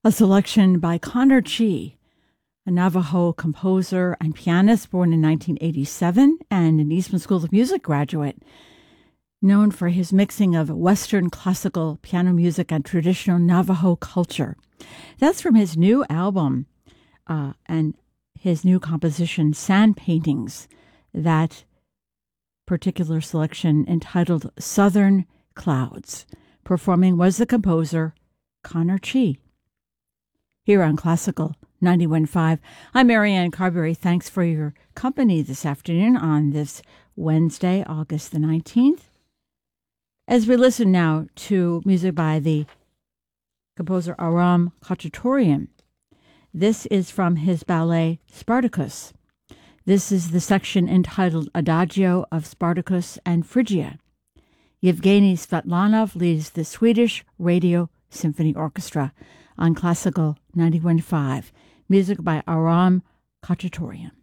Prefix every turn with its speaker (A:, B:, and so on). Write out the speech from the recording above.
A: A selection by Connor Chi, a Navajo composer and pianist born in 1987 and an Eastman School of Music graduate, known for his mixing of Western classical piano music and traditional Navajo culture. That's from his new album and his new composition, Sand Paintings. That particular selection entitled Southern Clouds. Performing was the composer Connor Chi. Here on Classical 91.5, I'm Marianne Carberry. Thanks for your company this afternoon on this Wednesday, August the 19th. As we listen now to music by the composer Aram Khachaturian. This is from his ballet Spartacus. This is the section entitled Adagio of Spartacus and Phrygia. Yevgeny Svetlanov leads the Swedish Radio Symphony Orchestra on Classical 91.5. Music by Aram Khachaturian.